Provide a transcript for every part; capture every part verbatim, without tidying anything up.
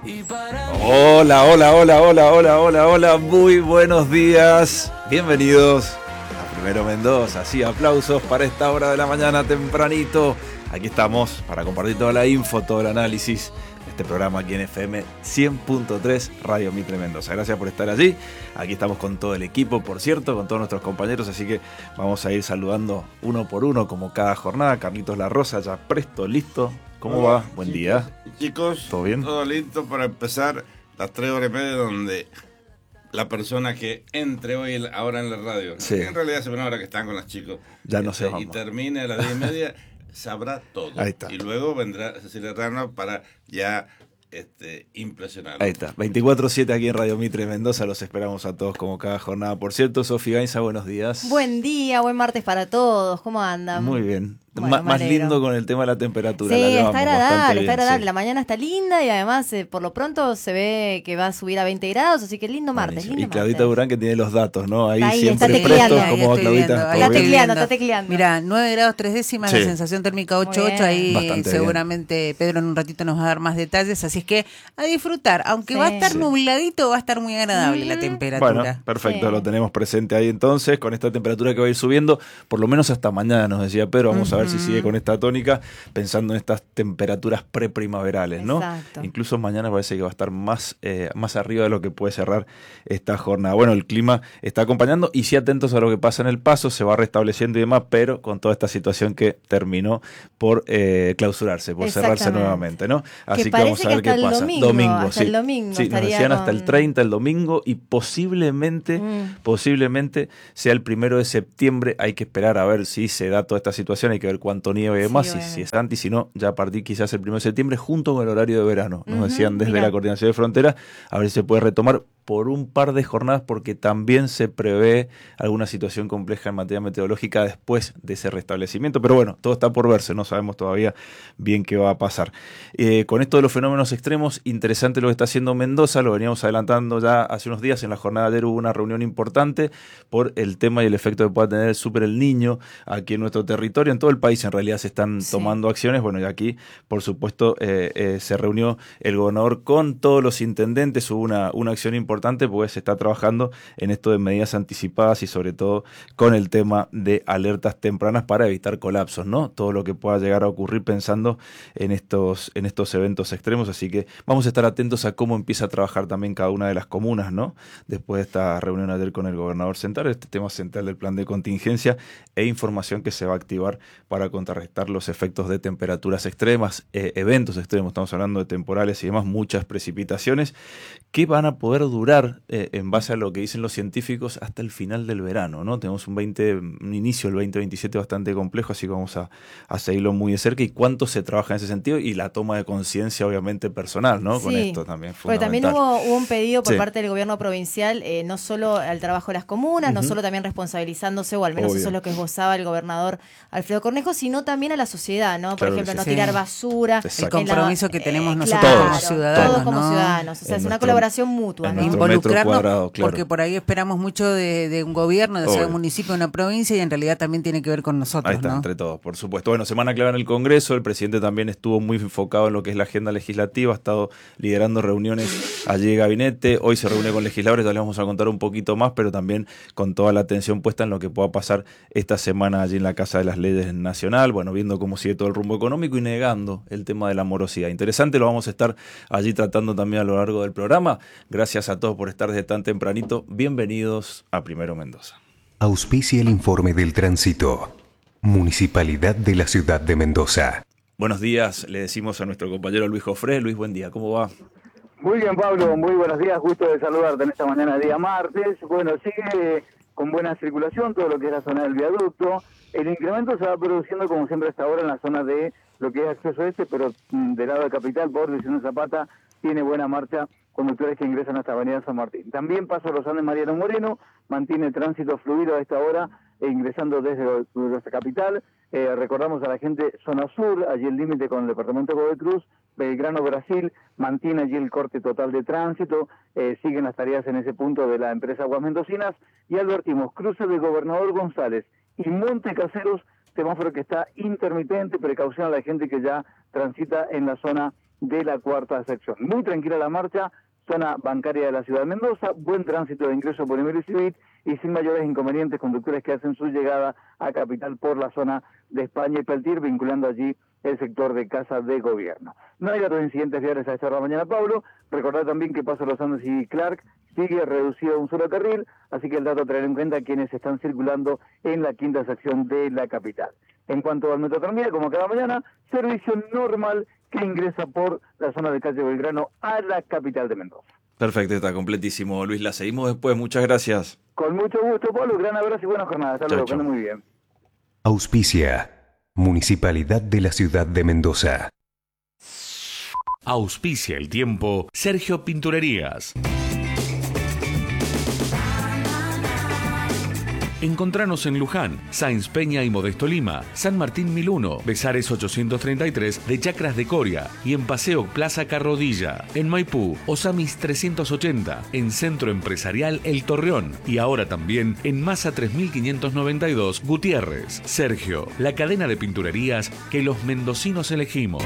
Hola, hola, hola, hola, hola, hola, hola, muy buenos días. Bienvenidos a Primero Mendoza. Sí, aplausos para esta hora de la mañana tempranito. Aquí estamos para compartir toda la info, todo el análisis de este programa aquí en F M cien punto tres Radio Mitre Mendoza. Gracias por estar allí. Aquí estamos con todo el equipo, por cierto, con todos nuestros compañeros, así que vamos a ir saludando uno por uno como cada jornada. Carlitos La Rosa ya presto, listo. ¿Cómo Hola, va? Buen chicos, día. Chicos, ¿Todo bien? Todo listo para empezar las tres horas y media donde la persona que entre hoy ahora en la radio, Sí. que en realidad es una hora que están con los chicos, Ya no este, se vamos. y termine a las diez y media, sabrá todo. Ahí está. Y luego vendrá Cecilia Rana para ya este, impresionar. Ahí está, veinticuatro siete aquí en Radio Mitre Mendoza, los esperamos a todos como cada jornada. Por cierto, Sofía Gainza, buenos días. Buen día, buen martes para todos, ¿cómo andan? Muy bien, Bueno, M- más lindo con el tema de la temperatura. Sí, la está llevamos agradable, bastante está bien, agradable. sí. La mañana está linda y además eh, por lo pronto se ve que va a subir a veinte grados, así que lindo martes, Buenísimo. lindo Y Claudita martes. Durán que tiene los datos, ¿no? Ahí, Ahí, siempre está tecleando. prestos Ahí como estoy Claudita. viendo, ¿todo ahí Está bien? tecleando, está tecleando. Mira, nueve grados tres décimas, Sí. la sensación térmica ocho Muy ocho, ahí Bastante seguramente Pedro en un ratito nos va a dar más detalles, así es que a disfrutar, aunque Sí. va a estar Sí. nubladito, va a estar muy agradable la Ujú. temperatura. Bueno, perfecto, Sí. lo tenemos presente ahí entonces, con esta temperatura que va a ir subiendo, por lo menos hasta mañana, nos decía Pedro. Vamos a ver si Ujú. sigue con esta tónica, pensando en estas temperaturas preprimaverales, ¿no? Exacto. Incluso mañana parece que va a estar más, eh, más arriba de lo que puede cerrar esta jornada. Bueno, el clima está acompañando y sí atentos a lo que pasa en el paso, se va restableciendo y demás, pero con toda esta situación que terminó por eh, clausurarse, por cerrarse Exactamente. nuevamente, ¿no? Así que, parece vamos a ver que qué hasta el pasa. domingo, hasta sí. el domingo Sí, nos estaría decían hasta el con- treinta el domingo y posiblemente, Mm. posiblemente sea el primero de septiembre. Hay que esperar a ver si se da toda esta situación, hay que ver cuánto nieve y Sí, demás, si, obviamente. si es antes, si no, ya a partir quizás el primero de septiembre, junto con el horario de verano. Nos Ujú, decían desde mirá. la Coordinación de Frontera, a ver si se puede retomar por un par de jornadas, porque también se prevé alguna situación compleja en materia meteorológica después de ese restablecimiento. Pero bueno, todo está por verse, no sabemos todavía bien qué va a pasar. Eh, con esto de los fenómenos extremos, interesante lo que está haciendo Mendoza, lo veníamos adelantando ya hace unos días. En la jornada de ayer hubo una reunión importante por el tema y el efecto que pueda tener el Super El Niño aquí en nuestro territorio. En todo el país en realidad se están Sí. tomando acciones. Bueno, y aquí, por supuesto, eh, eh, se reunió el gobernador con todos los intendentes. Hubo una, una acción importante porque se está trabajando en esto de medidas anticipadas y sobre todo con el tema de alertas tempranas para evitar colapsos, ¿no? Todo lo que pueda llegar a ocurrir pensando en estos, en estos eventos extremos. Así que vamos a estar atentos a cómo empieza a trabajar también cada una de las comunas, ¿no? Después de esta reunión ayer con el gobernador central, este tema central del plan de contingencia e información que se va a activar para contrarrestar los efectos de temperaturas extremas, eh, eventos extremos. Estamos hablando de temporales y demás, muchas precipitaciones que van a poder durar, eh, en base a lo que dicen los científicos, hasta el final del verano, ¿no? Tenemos un, veinte, un inicio del veinte veintisiete bastante complejo, así que vamos a, a seguirlo muy de cerca y cuánto se trabaja en ese sentido y la toma de conciencia obviamente personal, ¿no? Sí, Con esto también porque también fundamental. hubo, hubo un pedido por Sí. parte del gobierno provincial, eh, no solo al trabajo de las comunas, no Ujú. solo también responsabilizándose, o al menos Obvio. eso es lo que esbozaba el gobernador Alfredo Cornejo, sino también a la sociedad, ¿no? Por Claro que ejemplo, sí. no Sí. tirar basura. Exacto. El en la- compromiso que tenemos eh, nosotros claro, como ciudadanos, todos como ¿no? ciudadanos, o sea, En es una nuestro- colaboración mutua, en ¿no? nuestro metro Involucrarnos, cuadrado, claro. porque por ahí esperamos mucho de, de un gobierno, de ser Obvio. un municipio, una provincia, y en realidad también tiene que ver con nosotros, Ahí está, ¿no? entre todos, por supuesto. Bueno, semana clave en el Congreso, el presidente también estuvo muy enfocado en lo que es la agenda legislativa, ha estado liderando reuniones allí de gabinete, hoy se reúne con legisladores, ya les vamos a contar un poquito más, pero también con toda la atención puesta en lo que pueda pasar esta semana allí en la Casa de las Leyes Nacional, bueno, viendo cómo sigue todo el rumbo económico y negando el tema de la morosidad. Interesante, lo vamos a estar allí tratando también a lo largo del programa. Gracias a todos por estar desde tan tempranito. Bienvenidos a Primero Mendoza. Auspicia el informe del tránsito. Municipalidad de la Ciudad de Mendoza. Buenos días, le decimos a nuestro compañero Luis Jofré. Luis, buen día, ¿cómo va? Muy bien, Pablo, muy buenos días, gusto de saludarte en esta mañana de día martes. Bueno, sigue con buena circulación todo lo que es la zona del viaducto. El incremento se va produciendo como siempre hasta ahora en la zona de lo que es acceso este, pero mm, del lado de Capital, por Luciano Zapata, tiene buena marcha conductores que ingresan hasta Avenida San Martín. También Paso Los Andes Mariano Moreno, mantiene tránsito fluido a esta hora, e ingresando desde nuestra capital. Eh, recordamos a la gente zona sur, allí el límite con el departamento de Godoy Cruz. Belgrano Brasil mantiene allí el corte total de tránsito, eh, siguen las tareas en ese punto de la empresa Aguas Mendocinas, y advertimos, cruce de Gobernador González y Monte Caseros, semáforo que está intermitente, precaución a la gente que ya transita en la zona de la cuarta sección. Muy tranquila la marcha, zona bancaria de la ciudad de Mendoza, buen tránsito de ingreso por Imer y Civit y sin mayores inconvenientes conductores que hacen su llegada a Capital por la zona de España y Peltir, vinculando allí el sector de Casa de Gobierno. No hay otros incidentes viales a esta hora de la mañana, Pablo. Recordar también que Paso Los Andes y Clark sigue reducido a un solo carril, así que el dato a tener en cuenta quienes están circulando en la quinta sección de la capital. En cuanto al Metro Tranvía, como cada mañana, servicio normal que ingresa por la zona de calle Belgrano a la capital de Mendoza. Perfecto, está completísimo, Luis. La seguimos después. Muchas gracias. Con mucho gusto, Pablo. Gran abrazo y buenas jornadas. Hasta luego, que ande muy bien. Auspicia. Municipalidad de la Ciudad de Mendoza. Auspicia el tiempo Sergio Pinturerías. Encontranos en Luján, Sáenz Peña y Modesto Lima, San Martín mil uno, Besares ochocientos treinta y tres de Chacras de Coria y en Paseo Plaza Carrodilla. En Maipú, Osamis trescientos ochenta, en Centro Empresarial El Torreón y ahora también en Masa tres mil quinientos noventa y dos Gutiérrez. Sergio, la cadena de pinturerías que los mendocinos elegimos.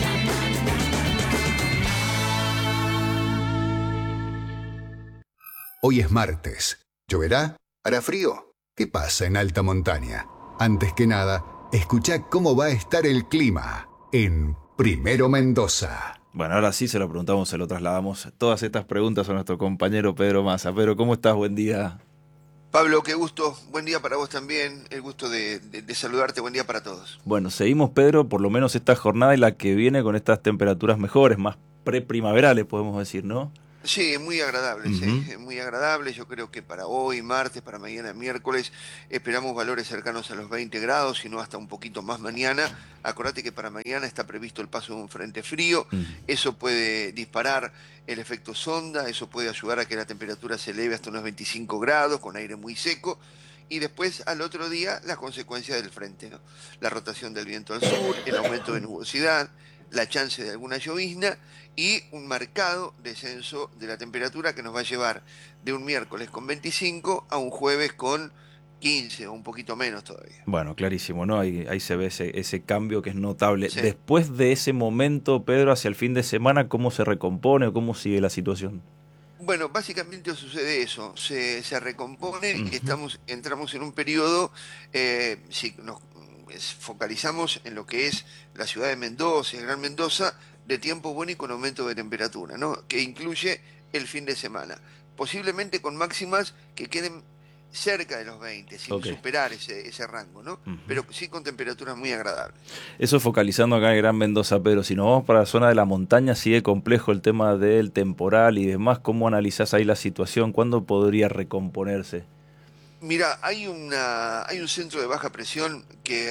Hoy es martes. ¿Lloverá? ¿Hará frío? ¿Qué pasa en alta montaña? Antes que nada, escuchá cómo va a estar el clima en Primero Mendoza. Bueno, ahora sí se lo preguntamos, se lo trasladamos. Todas estas preguntas a nuestro compañero Pedro Massa. Pedro, ¿cómo estás? Buen día. Pablo, qué gusto. Buen día para vos también. El gusto de, de, de saludarte. Buen día para todos. Bueno, seguimos, Pedro, por lo menos esta jornada y la que viene con estas temperaturas mejores, más preprimaverales, podemos decir, ¿no? Sí, es muy agradable, uh-huh. sí, es muy agradable. Yo creo que para hoy, martes, para mañana, miércoles, esperamos valores cercanos a los veinte grados, si no hasta un poquito más mañana. Acordate que para mañana está previsto el paso de un frente frío. Uh-huh. Eso puede disparar el efecto sonda, eso puede ayudar a que la temperatura se eleve hasta unos veinticinco grados, con aire muy seco. Y después, al otro día, las consecuencias del frente, ¿no? La rotación del viento al sur, el aumento de nubosidad, la chance de alguna llovizna y un marcado descenso de la temperatura que nos va a llevar de un miércoles con veinticinco a un jueves con quince o un poquito menos todavía. Bueno, clarísimo, ¿no? Ahí, ahí se ve ese, ese cambio que es notable. Sí. Después de ese momento, Pedro, hacia el fin de semana, ¿cómo se recompone o cómo sigue la situación? Bueno, básicamente sucede eso, se, se recompone uh-huh. y estamos, entramos en un periodo, eh, si nos focalizamos en lo que es la ciudad de Mendoza, el Gran Mendoza, de tiempo bueno y con aumento de temperatura, ¿no? Que incluye el fin de semana, posiblemente con máximas que queden cerca de los veinte, sin okay. superar ese, ese rango, ¿no? Uh-huh. Pero sí con temperaturas muy agradables. Eso focalizando acá en Gran Mendoza, pero si nos vamos para la zona de la montaña, sigue complejo el tema del temporal y demás. ¿Cómo analizás ahí la situación? ¿Cuándo podría recomponerse? Mira, hay una hay un centro de baja presión que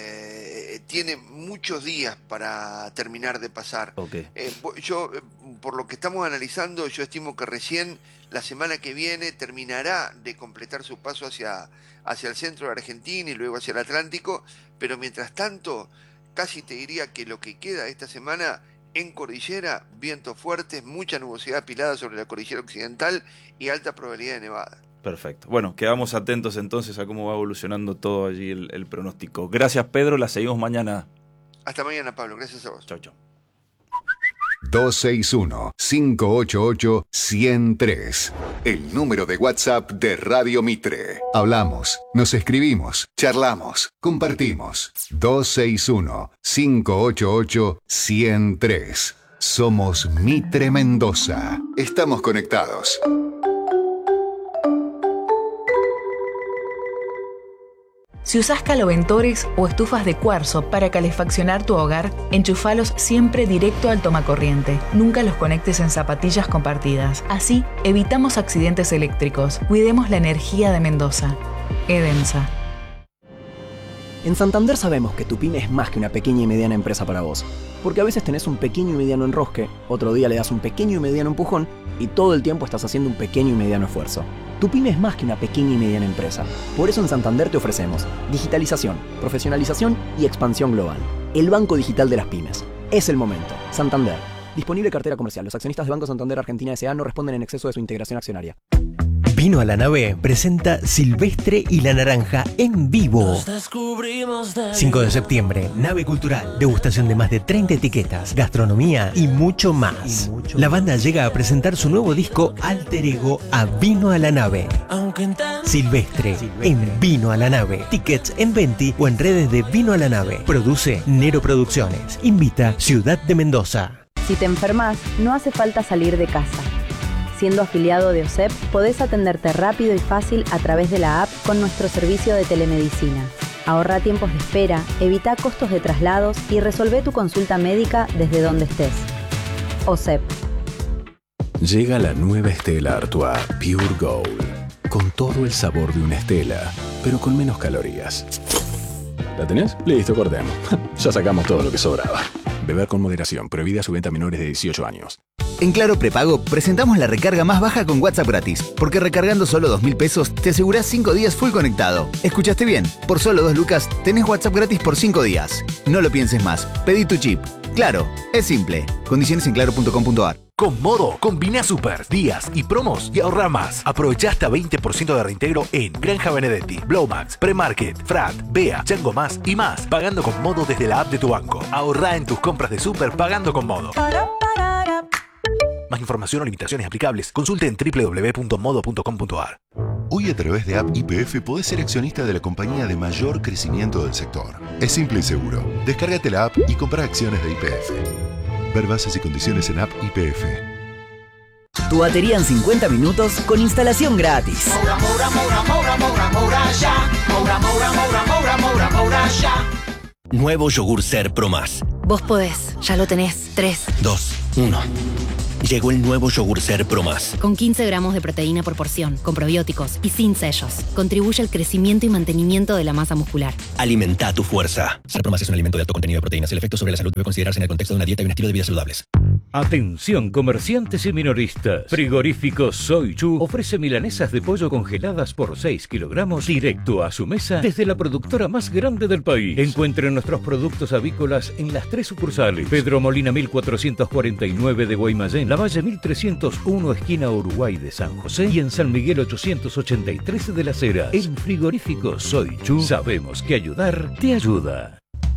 eh, tiene muchos días para terminar de pasar. Okay. Eh, yo, por lo que estamos analizando, yo estimo que recién la semana que viene terminará de completar su paso hacia, hacia el centro de Argentina y luego hacia el Atlántico, pero mientras tanto, casi te diría que lo que queda esta semana en cordillera, vientos fuertes, mucha nubosidad apilada sobre la cordillera occidental y alta probabilidad de nevada. Perfecto. Bueno, quedamos atentos entonces a cómo va evolucionando todo allí el, el pronóstico. Gracias, Pedro. La seguimos mañana. Hasta mañana, Pablo. Gracias a vos. Chau, chau. dos seis uno, cinco ocho ocho, uno cero tres. El número de WhatsApp de Radio Mitre. Hablamos, nos escribimos, charlamos, compartimos. dos seis uno, cinco ocho ocho, uno cero tres. Somos Mitre Mendoza. Estamos conectados. Si usás caloventores o estufas de cuarzo para calefaccionar tu hogar, enchufalos siempre directo al tomacorriente. Nunca los conectes en zapatillas compartidas. Así, evitamos accidentes eléctricos. Cuidemos la energía de Mendoza. Edensa. En Santander sabemos que tu pyme es más que una pequeña y mediana empresa para vos. Porque a veces tenés un pequeño y mediano enrosque, otro día le das un pequeño y mediano empujón y todo el tiempo estás haciendo un pequeño y mediano esfuerzo. Tu pyme es más que una pequeña y mediana empresa. Por eso en Santander te ofrecemos digitalización, profesionalización y expansión global. El banco digital de las pymes. Es el momento. Santander. Disponible cartera comercial. Los accionistas de Banco Santander Argentina S A no responden en exceso de su integración accionaria. Vino a la Nave presenta Silvestre y la Naranja en vivo. cinco de septiembre, Nave Cultural. Degustación de más de treinta etiquetas, gastronomía y mucho más. Y mucho la banda llega a presentar su nuevo disco Alter Ego a Vino a la Nave. Silvestre, Silvestre en Vino a la Nave. Tickets en Venti o en redes de Vino a la Nave. Produce Nero Producciones. Invita Ciudad de Mendoza. Si te enfermas, no hace falta salir de casa. Siendo afiliado de O S E P, podés atenderte rápido y fácil a través de la app con nuestro servicio de telemedicina. Ahorra tiempos de espera, evita costos de traslados y resolvé tu consulta médica desde donde estés. O S E P. Llega la nueva Stella Artois Pure Gold, con todo el sabor de una Stella, pero con menos calorías. ¿La tenés? Listo, cortemos. Ya sacamos todo lo que sobraba. Beber con moderación, prohibida su venta a menores de dieciocho años. En Claro Prepago presentamos la recarga más baja con WhatsApp gratis, porque recargando solo dos mil pesos te asegurás cinco días full conectado. ¿Escuchaste bien? Por solo dos lucas tenés WhatsApp gratis por cinco días. No lo pienses más, pedí tu chip. Claro, es simple. Condiciones en claro punto com punto a r. Con Modo, combina super, días y promos y ahorra más. Aprovecha hasta veinte por ciento de reintegro en Granja Benedetti, Blowmax, Premarket, Frat, Bea, Chango Más y más. Pagando con Modo desde la app de tu banco. Ahorra en tus compras de super pagando con Modo. Más información o limitaciones aplicables, consulte en doble u doble u doble u punto modo punto com punto a r. Hoy a través de App Y P F podés ser accionista de la compañía de mayor crecimiento del sector. Es simple y seguro. Descárgate la app y compra acciones de Y P F. Ver bases y condiciones en App Y P F. Tu batería en cincuenta minutos con instalación gratis. Moura, Moura, Moura, Moura, Moura, Moura, ya. Moura, Moura, Moura, Moura, Moura, Moura, ya. Nuevo yogur Ser Pro Más. Vos podés, ya lo tenés. tres, dos, uno. Llegó el nuevo yogur Ser Pro Más. Con quince gramos de proteína por porción, con probióticos y sin sellos. Contribuye al crecimiento y mantenimiento de la masa muscular. Alimenta tu fuerza. Ser Pro Más es un alimento de alto contenido de proteínas. El efecto sobre la salud debe considerarse en el contexto de una dieta y un estilo de vida saludables. Atención comerciantes y minoristas. Frigorífico Soy Chu ofrece milanesas de pollo congeladas por seis kilogramos directo a su mesa desde la productora más grande del país. Encuentren nuestros productos avícolas en las tres sucursales. Pedro Molina mil cuatrocientos cuarenta y nueve de Guaymallén, La Valle mil trescientos uno esquina Uruguay de San José y en San Miguel ochocientos ochenta y tres de Las Heras. En Frigorífico Soy Chu sabemos que ayudar te ayuda.